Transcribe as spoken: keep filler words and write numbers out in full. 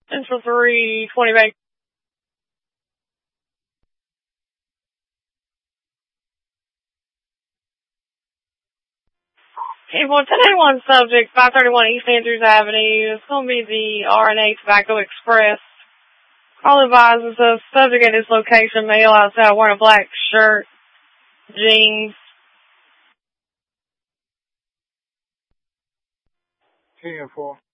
Central three, twenty back. Table ten eighty-one subject, five thirty-one East Andrews Avenue. It's going to be the R and A Tobacco Express. All advises the subject at this location, male outside wearing a black shirt, jeans. ten four.